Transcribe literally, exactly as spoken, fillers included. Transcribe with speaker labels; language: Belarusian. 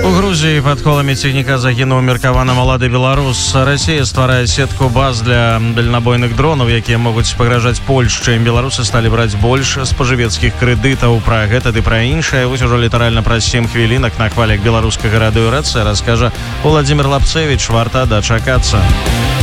Speaker 1: У Грузіі пад коламі цягніка загінуў меркаваны малады беларус. Расія стварае сетку баз для дальнабойных дронаў, якія могуць пагражаць Польшчы. Беларусы сталі браць больш спажывецкіх крэдытаў. Пра гэта ды пра іншае вось ужо літаральна праз сем хвілінак на хвалях беларускага радыё РЭЦ раскажа Владзімир Лапцевіч. Варта дачакацца.